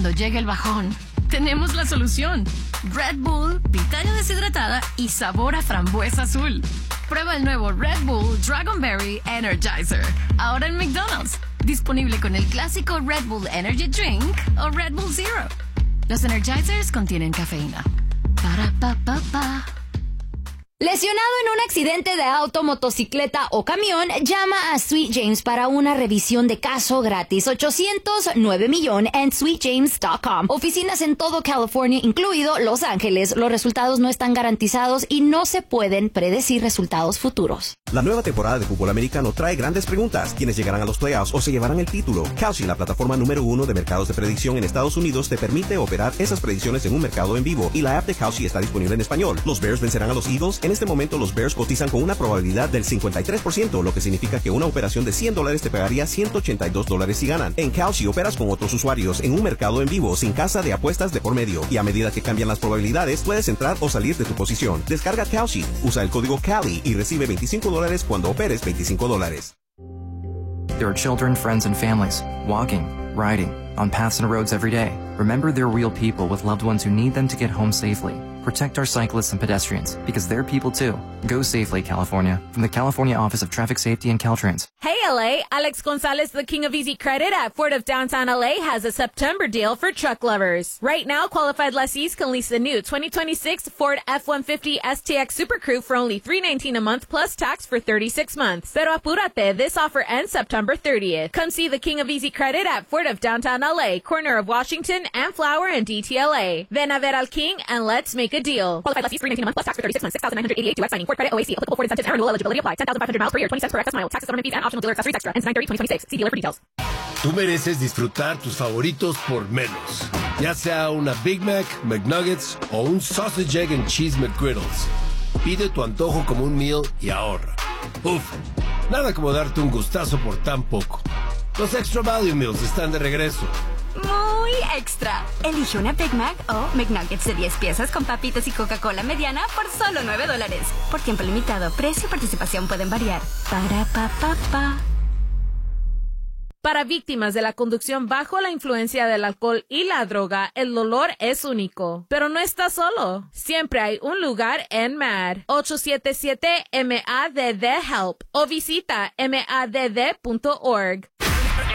Cuando llegue el bajón, tenemos la solución. Red Bull, pitaya deshidratada y sabor a frambuesa azul. Prueba el nuevo Red Bull Dragonberry Energizer. Ahora en McDonald's. Disponible con el clásico Red Bull Energy Drink o Red Bull Zero. Los Energizers contienen cafeína. Para pa pa pa. Lesionado en un accidente de auto, motocicleta o camión, llama a Sweet James para una revisión de caso gratis. 809 en sweetjames.com. Oficinas en todo California, incluido Los Ángeles. Los resultados no están garantizados y no se pueden predecir resultados futuros. La nueva temporada de fútbol americano trae grandes preguntas. ¿Quiénes llegarán a los playoffs o se llevarán el título? Kalshi, la plataforma número 1 de mercados de predicción en Estados Unidos, te permite operar esas predicciones en un mercado en vivo y la app de Kalshi está disponible en español. ¿Los Bears vencerán a los Eagles? En este momento los Bears cotizan con una probabilidad del 53%, lo que significa que una operación de $100 te pagaría $182 si ganan. En Kalshi operas con otros usuarios en un mercado en vivo sin casa de apuestas de por medio, y a medida que cambian las probabilidades puedes entrar o salir de tu posición. Descarga Kalshi, usa el código CALI y recibe $25 cuando operes $25. There are children, friends, and families walking, riding, on paths and roads every day. Remember, they're real people with loved ones who need them to get home safely. Protect our cyclists and pedestrians, because they're people too. Go safely, California. From the California Office of Traffic Safety and Caltrans. Hey LA, Alex Gonzalez, the king of easy credit at Ford of Downtown LA, has a September deal for truck lovers. Right now, qualified lessees can lease the new 2026 Ford F-150 STX Super Crew for only $319 a month plus tax for 36 months. Pero apúrate, this offer ends September 30th. Come see the king of easy credit at Ford of Downtown LA, corner of Washington and Flower and DTLA. Ven a ver al king and let's make a deal. Qualified lessees $319 a month plus tax for 36 months. $6,988 due at signing. Ford credit OAC. Applicable Ford incentives and renewal eligibility apply. 10,500 miles per year. 20 cents per excess mile. Taxes, government fees, and optional dealer accessories extra. Ends 9/30/2026. See dealer for details. Tú mereces disfrutar tus favoritos por menos. Ya sea una Big Mac, McNuggets o un Sausage, Egg and Cheese McGriddles. Pide tu antojo como un meal y ahorra. Uf, nada como darte un gustazo por tan poco. Los Extra Value Meals están de regreso. Muy extra. Elige una Big Mac o McNuggets de 10 piezas con papitas y Coca-Cola mediana por solo $9. Por tiempo limitado, precio y participación pueden variar. Para pa pa pa. Para víctimas de la conducción bajo la influencia del alcohol y la droga, el dolor es único. Pero no estás solo. Siempre hay un lugar en MADD. 877-MADD-HELP o visita madd.org.